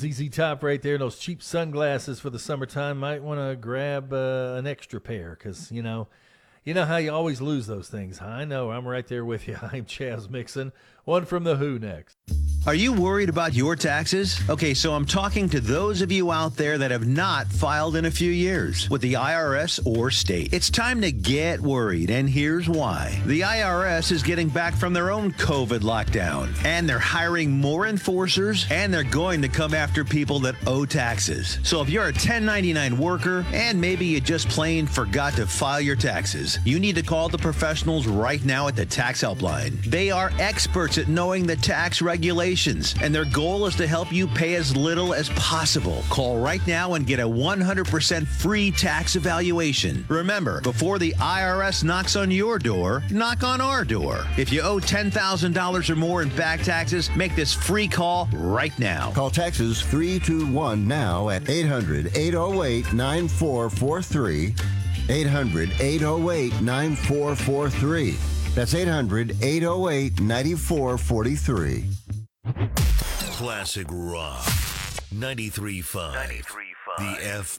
ZZ Top right there. Those cheap sunglasses for the summertime. Might want to grab an extra pair because, you know how you always lose those things. I know. I'm right there with you. I'm Chaz Mixon. One from The Who next. Are you worried about your taxes? Okay, so I'm talking to those of you out there that have not filed in a few years with the IRS or state. It's time to get worried, and here's why. The IRS is getting back from their own COVID lockdown, and they're hiring more enforcers, and they're going to come after people that owe taxes. So if you're a 1099 worker, and maybe you just plain forgot to file your taxes, you need to call the professionals right now at the Tax Helpline. They are experts at knowing the tax regulations, and their goal is to help you pay as little as possible. Call right now and get a 100% free tax evaluation. Remember, before the IRS knocks on your door, knock on our door. If you owe $10,000 or more in back taxes, make this free call right now. Call Taxes 321 now at 800-808-9443. 800-808-9443. That's 800-808-9443. Classic Rock 93.5. The F